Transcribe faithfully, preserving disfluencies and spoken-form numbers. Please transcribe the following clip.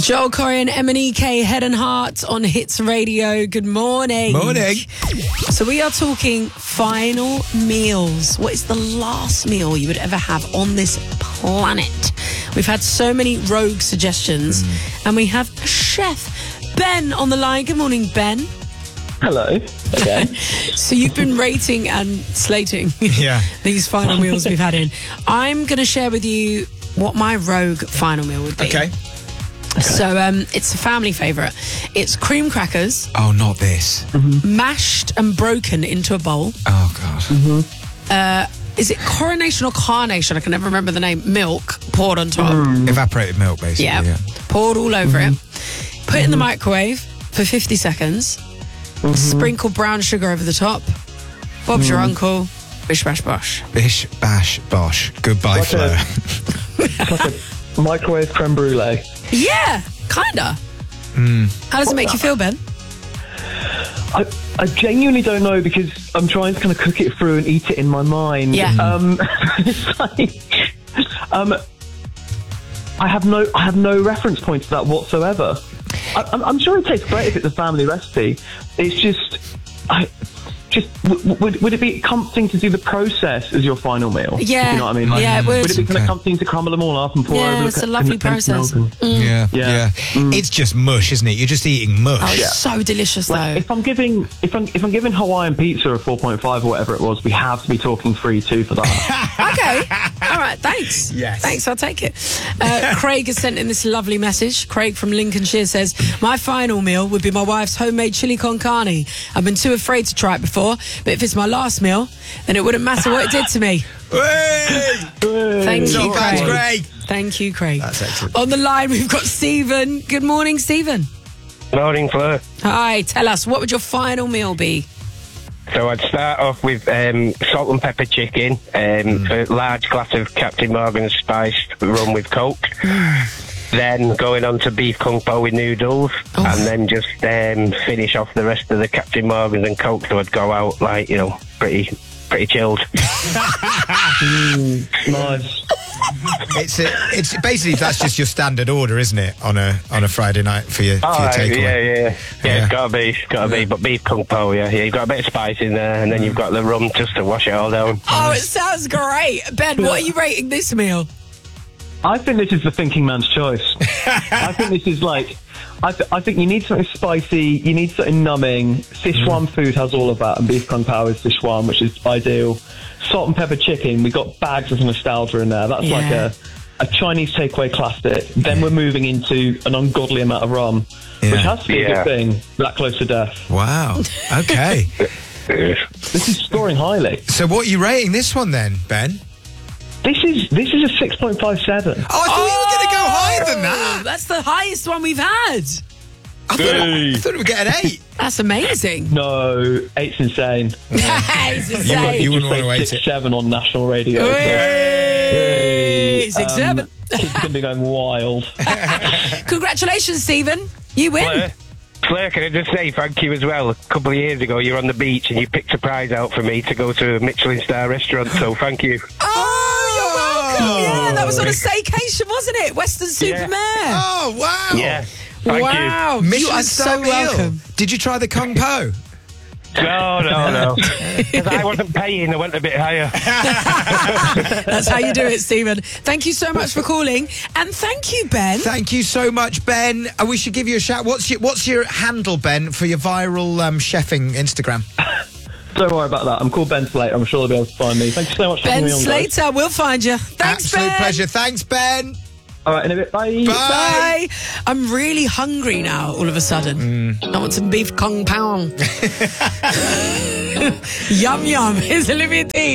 Joel Corey and M and E K, Head and Heart on Hits Radio. Good morning. Morning. So we are talking final meals. What is the last meal you would ever have on this planet? We've had so many rogue suggestions, mm. and we have Chef Ben on the line. Good morning, Ben. Hello. Okay. So you've been rating and slating yeah. these final meals we've had in. I'm going to share with you what my rogue final meal would be. Okay. Okay. So um, it's a family favourite. It's cream crackers. Oh, not this. Mm-hmm. Mashed and broken into a bowl. Oh, God. Mm-hmm. Uh, is it coronation or carnation? I can never remember the name. Milk poured on top. Mm. Evaporated milk, basically. Yeah. yeah. Poured all over mm-hmm. it. Put it in the microwave for fifty seconds. Mm-hmm. Sprinkle brown sugar over the top. Bob's mm. your uncle. Bish, bash, bosh. Bish, bash, bosh. Goodbye, like Flo. A, like a microwave creme brulee. Yeah, kinda. Mm. How does it make you feel, Ben? I, I genuinely don't know because I'm trying to kind of cook it through and eat it in my mind. Yeah. Um, it's like, um, I have no, I have no reference point to that whatsoever. I, I'm, I'm sure it tastes great if it's a family recipe. It's just, I. Just w- would would it be comforting to do the process as your final meal? Yeah, you know what I mean. Like, yeah, it would. Would it be kind Okay. of comforting to crumble them all up and pour yeah, over? it's a lovely process. And, mm. Yeah, yeah. yeah. Mm. It's just mush, isn't it? You're just eating mush. Oh, it's Yeah. so delicious, like, though. if I'm giving if I'm if I'm giving Hawaiian pizza a four point five or whatever it was, we have to be talking three two for that. Okay, all right, thanks. Yes, thanks. I'll take it. Uh, Craig has sent in this lovely message. Craig from Lincolnshire says, "My final meal would be my wife's homemade chili con carne. I've been too afraid to try it before, but if it's my last meal, then it wouldn't matter what it did to me." Thank you, Not bad, Craig. Craig. Thank you, Craig. That's excellent. On the line, we've got Stephen. Good morning, Stephen. Morning, Flo. Hi, tell us, what would your final meal be? So I'd start off with um, salt and pepper chicken, um, mm. a large glass of Captain Morgan's spiced rum with Coke. Then going on to beef kung po with noodles, oh. and then just um, finish off the rest of the Captain Morgan's and Coke. So I'd go out like, you know, pretty, pretty chilled. mm, nice. It's a, it's basically that's just your standard order, isn't it? On a on a Friday night for your, oh, for your takeaway. Yeah, yeah, yeah. Yeah, it's gotta be, it's gotta yeah. be. But beef kung po, yeah, yeah. You've got a bit of spice in there, and then you've got the rum just to wash it all down. Oh, it sounds great, Ben. What are you rating this meal? I think this is the thinking man's choice. I think this is like, I, th- I think you need something spicy, you need something numbing. Sichuan mm. food has all of that, and beef kung pao is Sichuan, which is ideal. Salt and pepper chicken, we got bags of nostalgia in there. That's yeah. like a, a Chinese takeaway classic. Then yeah. we're moving into an ungodly amount of rum, yeah. which has to be yeah. a good thing, that close to death. Wow, okay. This is scoring highly. So what are you rating this one then, Ben? This is this is a six point five seven. Oh, I thought oh, you were going to go higher than that. That's the highest one we've had. I thought, it, I thought it would get an eight. That's amazing. No, eight's insane. Yeah. It's insane. You, you wouldn't want to wait six, seven on national radio. Hey, so. Six, um, seven. Kids can be going wild. Congratulations, Stephen. You win. Claire, Claire, can I just say thank you as well? A couple of years ago, you were on the beach and you picked a prize out for me to go to a Michelin star restaurant, so thank you. Oh, you're welcome. Yeah, that was on a staycation, wasn't it? Western Supermare. Yeah. Oh, wow. Yeah. Thank wow. you. Michelin you are star so meal. welcome. Did you try the kung po? No, no, no. Because I wasn't paying, I went a bit higher. That's how you do it, Stephen. Thank you so much for calling. And thank you, Ben. Thank you so much, Ben. And we should give you a shout. What's your, what's your handle, Ben, for your viral um, chefing Instagram? Don't worry about that. I'm called Ben Slater. I'm sure they'll be able to find me. Thank you so much for having Ben me on, Slater, guys. we'll find you. Thanks, Absolute Ben. pleasure. Thanks, Ben. All right, in a bit. Bye. Bye. Bye. I'm really hungry now, all of a sudden. Mm. I want some beef kung pao. Yum, yum. Here's Olivia T.